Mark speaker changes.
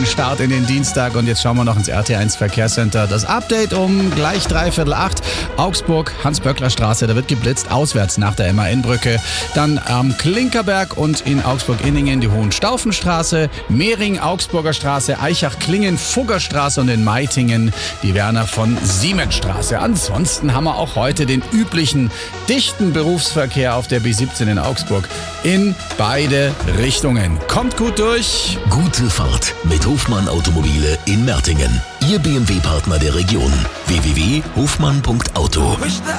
Speaker 1: guten Start in den Dienstag und jetzt schauen wir noch ins RT1 Verkehrscenter. Das Update um gleich 7:45. Augsburg, Hans-Böckler-Straße, da wird geblitzt, auswärts nach der MAN-Brücke. Dann am Klinkerberg und in Augsburg-Inningen die Hohenstaufenstraße, Mehring, Augsburger Straße, Eichach-Klingen, Fuggerstraße und in Meitingen die Werner von Siemensstraße. Ansonsten haben wir auch heute den üblichen dichten Berufsverkehr auf der B17 in Augsburg in beide Richtungen. Kommt gut durch.
Speaker 2: Gute Fahrt mit Hofmann Automobile in Mertingen. Ihr BMW-Partner der Region. www.hofmann.auto.